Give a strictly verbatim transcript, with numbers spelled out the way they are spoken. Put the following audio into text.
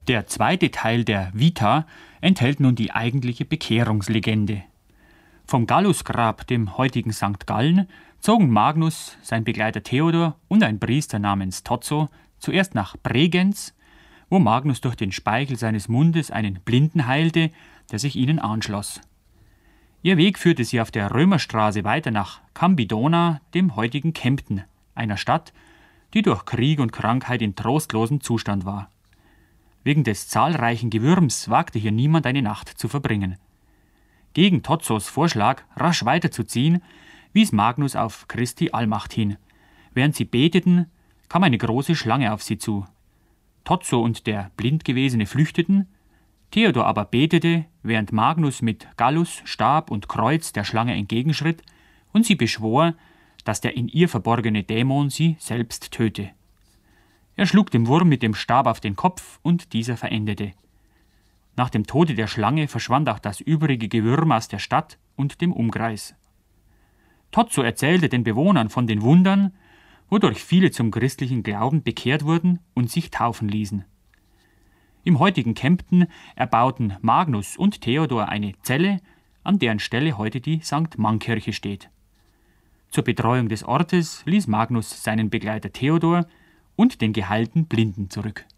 Der zweite Teil der Vita enthält nun die eigentliche Bekehrungslegende. Vom Gallusgrab, dem heutigen Sankt Gallen, zogen Magnus, sein Begleiter Theodor und ein Priester namens Tozzo zuerst nach Bregenz, wo Magnus durch den Speichel seines Mundes einen Blinden heilte, der sich ihnen anschloss. Ihr Weg führte sie auf der Römerstraße weiter nach Cambidona, dem heutigen Kempten, einer Stadt, die durch Krieg und Krankheit in trostlosem Zustand war. Wegen des zahlreichen Gewürms wagte hier niemand eine Nacht zu verbringen. Gegen Tozzos Vorschlag, rasch weiterzuziehen, wies Magnus auf Christi Allmacht hin. Während sie beteten, kam eine große Schlange auf sie zu. Tozzo und der Blindgewesene flüchteten, Theodor aber betete, während Magnus mit Gallus, Stab und Kreuz der Schlange entgegenschritt, und sie beschwor, dass der in ihr verborgene Dämon sie selbst töte. Er schlug dem Wurm mit dem Stab auf den Kopf, und dieser verendete. Nach dem Tode der Schlange verschwand auch das übrige Gewürm aus der Stadt und dem Umkreis. Tozzo erzählte den Bewohnern von den Wundern, wodurch viele zum christlichen Glauben bekehrt wurden und sich taufen ließen. Im heutigen Kempten erbauten Magnus und Theodor eine Zelle, an deren Stelle heute die Sankt Mann-Kirche steht. Zur Betreuung des Ortes ließ Magnus seinen Begleiter Theodor und den geheilten Blinden zurück.